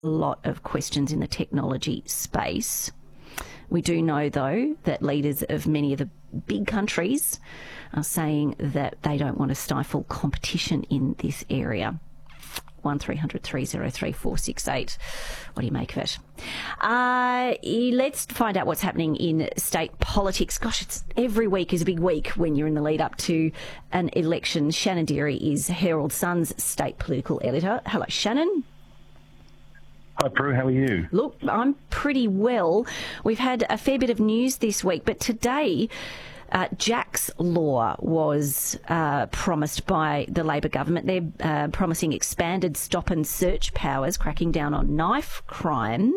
A lot of questions in the technology space. We do know, though, that leaders of many of the big countries are saying that they don't want to stifle competition in this area. 1300 303 468. What do you make of it? Let's find out what's happening in state politics. Gosh, every week is a big week when you're in the lead up to an election. Shannon Deary is Herald Sun's state political editor. Hello, Shannon. Hi, Prue. How are you? Look, I'm pretty well. We've had a fair bit of news this week, but today Jack's Law was promised by the Labor government. They're promising expanded stop and search powers, cracking down on knife crime.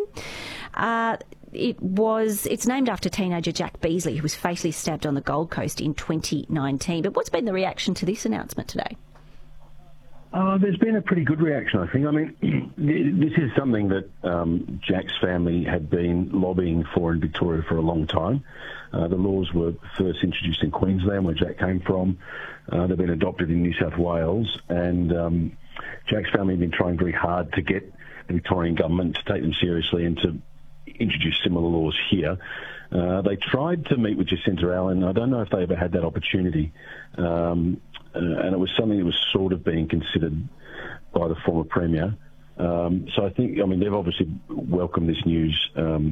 It's named after teenager Jack Beasley, who was fatally stabbed on the Gold Coast in 2019. But what's been the reaction to this announcement today? There's been a pretty good reaction, I think. I mean, this is something that Jack's family had been lobbying for in Victoria for a long time. The laws were first introduced in Queensland, where Jack came from. They've been adopted in New South Wales, and Jack's family have been trying very hard to get the Victorian government to take them seriously and to introduce similar laws here. They tried to meet with Jacinta Allen. I don't know if they ever had that opportunity. And it was something that was sort of being considered by the former Premier. So I think, I mean, they've obviously welcomed this news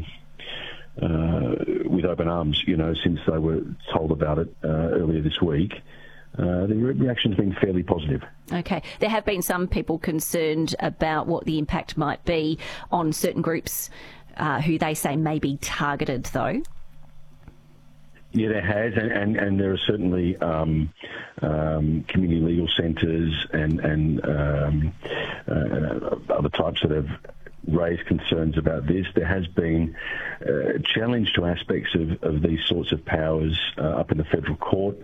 with open arms, you know, since they were told about it earlier this week. The reaction's been fairly positive. Okay. There have been some people concerned about what the impact might be on certain groups who they say may be targeted, though. Yeah, there has, and there are certainly community legal centres and other types that have raised concerns about this. There has been a challenge to aspects of these sorts of powers up in the federal court,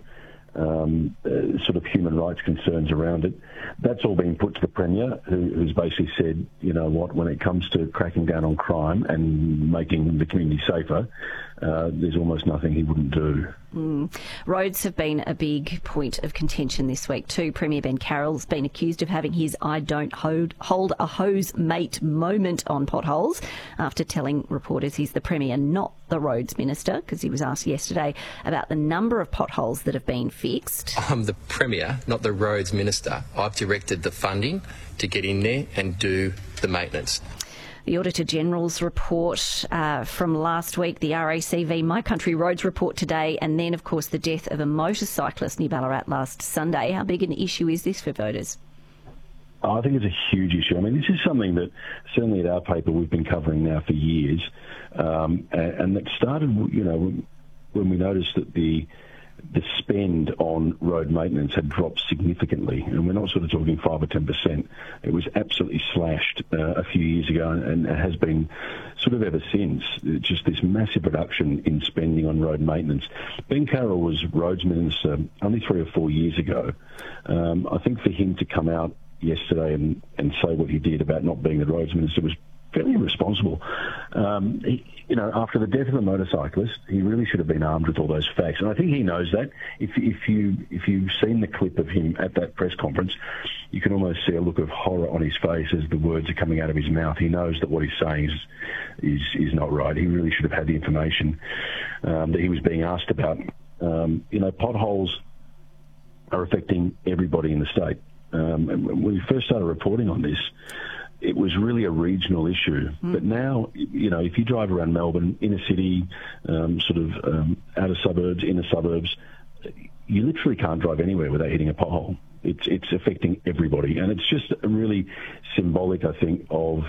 sort of human rights concerns around it. That's all been put to the Premier, who's basically said, you know what, when it comes to cracking down on crime and making the community safer, there's almost nothing he wouldn't do. Roads have been a big point of contention this week too. Premier Ben Carroll's been accused of having his I don't hold a hose mate moment on potholes after telling reporters he's the Premier, not the Roads Minister, because he was asked yesterday about the number of potholes that have been fixed. I'm the Premier, not the Roads Minister. I've directed the funding to get in there and do the maintenance. The Auditor-General's report from last week, the RACV My Country Roads report today, and then, of course, the death of a motorcyclist near Ballarat last Sunday. How big an issue is this for voters? I think it's a huge issue. I mean, this is something that certainly at our paper we've been covering now for years, and it started, you know, when we noticed that the spend on road maintenance had dropped significantly, and we're not sort of talking 5 or 10%. It was absolutely slashed a few years ago, and it has been sort of ever since. Just this massive reduction in spending on road maintenance. Ben Carroll was Roads Minister only 3 or 4 years ago. I think for him to come out yesterday and say what he did about not being the Roads Minister was fairly irresponsible. You know, after the death of the motorcyclist, he really should have been armed with all those facts, and I think he knows that. If you've seen the clip of him at that press conference, you can almost see a look of horror on his face as the words are coming out of his mouth. He knows that what he's saying is not right. He really should have had the information that he was being asked about. You know, potholes are affecting everybody in the state. When we first started reporting on this, it was really a regional issue. But now, you know, if you drive around Melbourne, inner city, outer suburbs, inner suburbs, you literally can't drive anywhere without hitting a pothole. It's affecting everybody. And it's just really symbolic, I think, of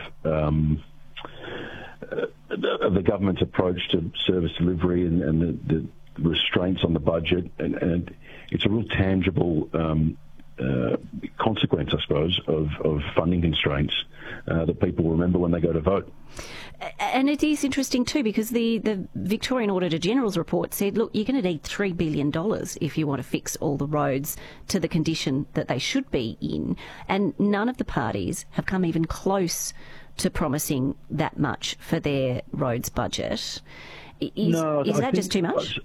the government's approach to service delivery and the restraints on the budget. And it's a real tangible consequence, I suppose, of funding constraints that people remember when they go to vote. And it is interesting too, because the Victorian Auditor-General's report said, look, you're going to need $3 billion if you want to fix all the roads to the condition that they should be in. And none of the parties have come even close to promising that much for their roads budget. Is that just too much?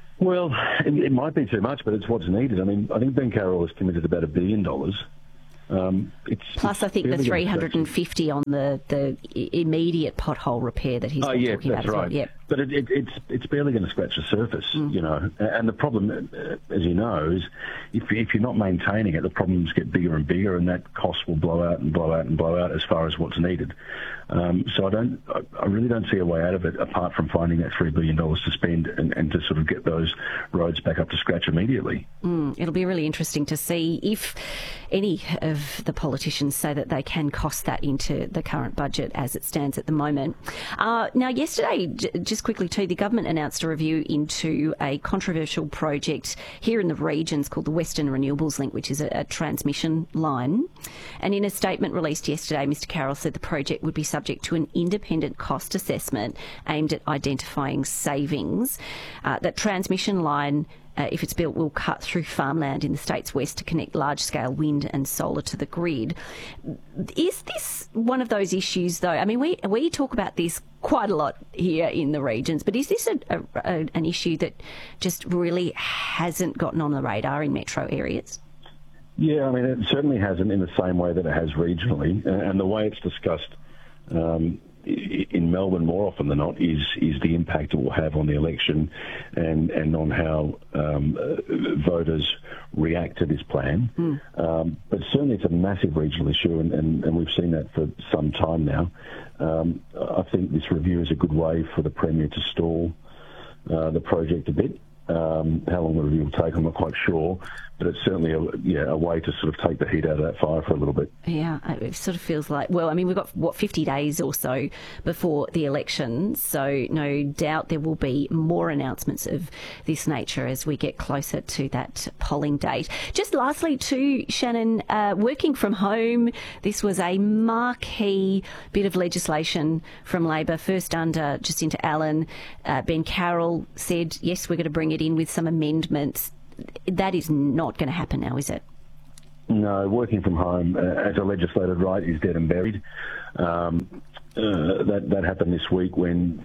Well, it might be too much, but it's what's needed. I mean, I think Ben Carroll has committed about $1 billion It's Plus, I think the 350 on the immediate pothole repair that he's been talking about as well. Yep. But it's barely going to scratch the surface, you know. And the problem, as you know, is if you're not maintaining it, the problems get bigger and bigger, and that cost will blow out and blow out and blow out as far as what's needed. So I really don't see a way out of it apart from finding that $3 billion to spend and to sort of get those roads back up to scratch immediately. It'll be really interesting to see if any of the politicians say that they can cost that into the current budget as it stands at the moment. Now, yesterday, just quickly too, the government announced a review into a controversial project here in the regions called the Western Renewables Link, which is a transmission line. And in a statement released yesterday, Mr Carroll said the project would be subject to an independent cost assessment aimed at identifying savings. That transmission line, if it's built, will cut through farmland in the state's west to connect large-scale wind and solar to the grid. Is this one of those issues, though? I mean, we talk about this quite a lot here in the regions, but is this an issue that just really hasn't gotten on the radar in metro areas? Yeah, I mean, it certainly hasn't in the same way that it has regionally, and the way it's discussed in Melbourne more often than not is the impact it will have on the election and on how voters react to this plan. But certainly it's a massive regional issue, and we've seen that for some time now. I think this review is a good way for the Premier to stall the project a bit. How long the review will take, I'm not quite sure, but it's certainly a way to sort of take the heat out of that fire for a little bit. Yeah, it sort of feels like, well, I mean, we've got, 50 days or so before the election, so no doubt there will be more announcements of this nature as we get closer to that polling date. Just lastly too, Shannon, working from home, this was a marquee bit of legislation from Labor, first under Jacinta Allen. Ben Carroll said, yes, we're going to bring it in with some amendments. That is not going to happen now, is it? No, working from home as a legislated right is dead and buried. That happened this week when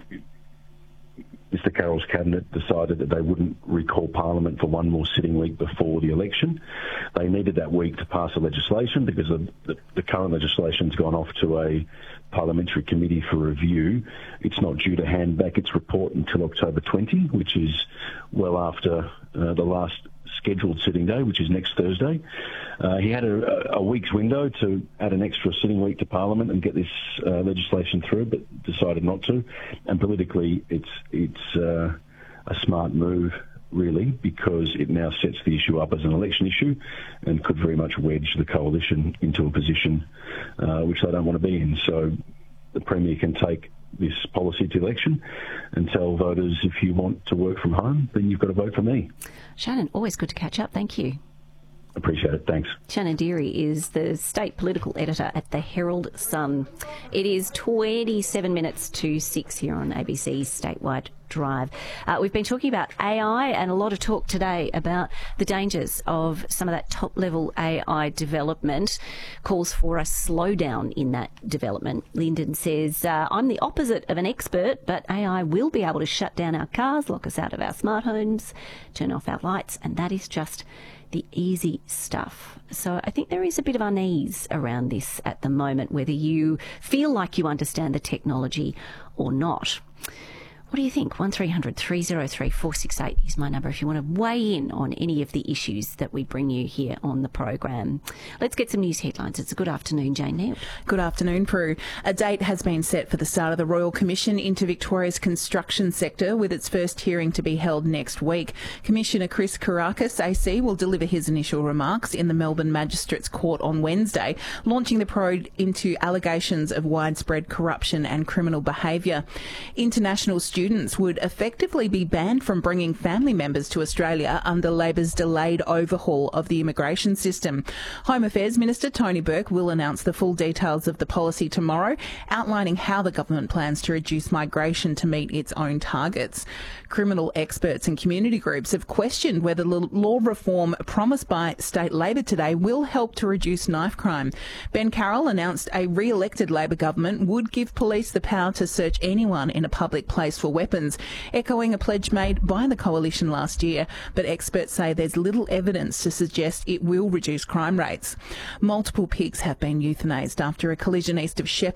Mr Carroll's cabinet decided that they wouldn't recall Parliament for one more sitting week before the election. They needed that week to pass the legislation because the current legislation's gone off to a parliamentary committee for review. It's not due to hand back its report until October 20, which is well after the last scheduled sitting day, which is next Thursday. He had a week's window to add an extra sitting week to Parliament and get this legislation through, but decided not to. And politically, it's a smart move, really, because it now sets the issue up as an election issue and could very much wedge the coalition into a position which they don't want to be in. So the Premier can take this policy to election and tell voters, if you want to work from home, then you've got to vote for me. Shannon, always good to catch up. Thank you. Appreciate it. Thanks. Shannon Deary is the state political editor at the Herald Sun. It is 27 minutes to 6 here on ABC's Statewide Drive. We've been talking about AI and a lot of talk today about the dangers of some of that top-level AI development. Calls for a slowdown in that development. Lyndon says, I'm the opposite of an expert, but AI will be able to shut down our cars, lock us out of our smart homes, turn off our lights, and that is just the easy stuff. So I think there is a bit of unease around this at the moment, whether you feel like you understand the technology or not. What do you think? 1300 303 468 is my number if you want to weigh in on any of the issues that we bring you here on the program. Let's get some news headlines. It's a good afternoon, Jane Neal. Good afternoon, Prue. A date has been set for the start of the Royal Commission into Victoria's construction sector, with its first hearing to be held next week. Commissioner Chris Kourakis, AC, will deliver his initial remarks in the Melbourne Magistrates Court on Wednesday, launching the probe into allegations of widespread corruption and criminal behaviour. International students would effectively be banned from bringing family members to Australia under Labor's delayed overhaul of the immigration system. Home Affairs Minister Tony Burke will announce the full details of the policy tomorrow, outlining how the government plans to reduce migration to meet its own targets. Criminal experts and community groups have questioned whether law reform promised by state Labor today will help to reduce knife crime. Ben Carroll announced a re-elected Labor government would give police the power to search anyone in a public place for lethal weapons, echoing a pledge made by the coalition last year, but experts say there's little evidence to suggest it will reduce crime rates. Multiple pigs have been euthanised after a collision east of Shepparton